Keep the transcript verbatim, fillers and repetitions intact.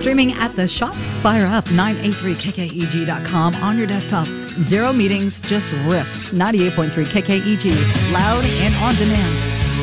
Streaming at the shop, fire up nine eighty-three K K E G dot com on your desktop. Zero meetings, just riffs. ninety-eight point three K K E G, loud and on demand.